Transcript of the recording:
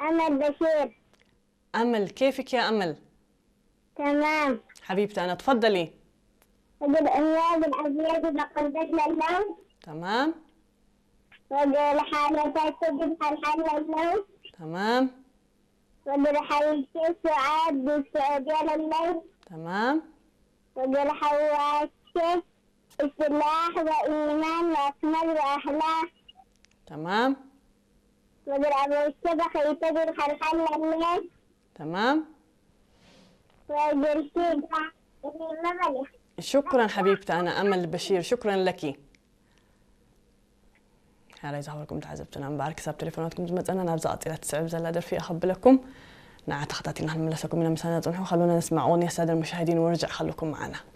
أمل بشير. أمل، كيفك يا أمل؟ تمام. حبيبتي أنا، تفضلي. وقل أمياء بالأبيض بقلبك للنوم. تمام. وقل حالتك تجد حل اللون. تمام. وقل حلتك سعاد بالسعودية للون. تمام. وقل حواشك إصلاح وإيمان وأكمل وأخلاق. تمام. وقل أبو الشبخ يتجد حل الليل. تمام. وقل شيء مغلق. شكرا حبيبتي أنا أمل بشير، شكرا لك. هلا يزعوركم تعزبتنا مبارك ساب تليفوناتكم زمتنا نابزة أطيلة تسعب زلا در في أخب لكم نعت خطاتي نحن ملسكم من مساندة خلونا نسمع أغنية سادة المشاهدين ونرجع خلوكم معنا.